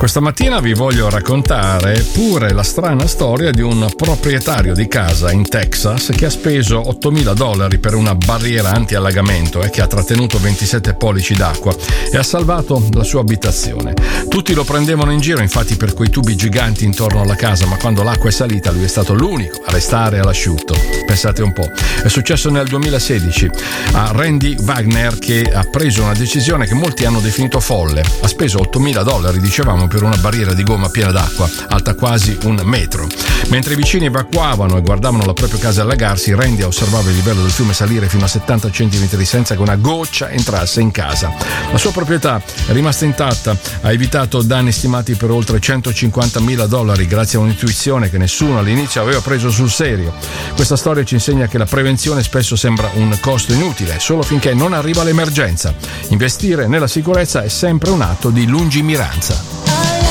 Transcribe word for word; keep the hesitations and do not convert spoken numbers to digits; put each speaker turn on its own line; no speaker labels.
Questa mattina vi voglio raccontare pure la strana storia di un proprietario di casa in Texas che ha speso ottomila dollari per una barriera anti-allagamento e che ha trattenuto ventisette pollici d'acqua e ha salvato la sua abitazione. Tutti lo prendevano in giro infatti per quei tubi giganti intorno alla casa, ma quando l'acqua è salita lui è stato l'unico a restare all'asciutto. Pensate un po'. È successo nel duemilasedici a Randy Wagner, che ha preso una decisione che molti hanno definito folle. Ha speso ottomila dollari, dicevamo, per una barriera di gomma piena d'acqua, alta quasi un metro. Mentre i vicini evacuavano e guardavano la propria casa allagarsi, Randy osservava il livello del fiume salire fino a settanta centimetri senza che una goccia entrasse in casa. La sua proprietà è rimasta intatta, ha evitato danni stimati per oltre centocinquantamila dollari grazie a un'intuizione che nessuno all'inizio aveva preso sul serio. Questa storia ci insegna che la prevenzione spesso sembra un costo inutile, solo finché non arriva l'emergenza. Investire nella sicurezza è sempre un atto di lungimiranza.